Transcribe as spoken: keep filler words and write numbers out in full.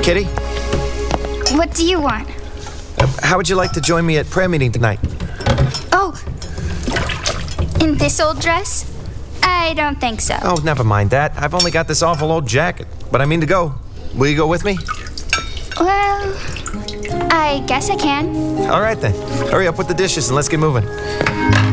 Kitty, What do you want? uh, how would you like to join me at prayer meeting tonight? Oh, in this old dress? I don't think so. Oh, never mind that. I've only got this awful old jacket, but I mean to go. Will you go with me? Well, I guess I can. All right then. Hurry up with the dishes and let's get moving.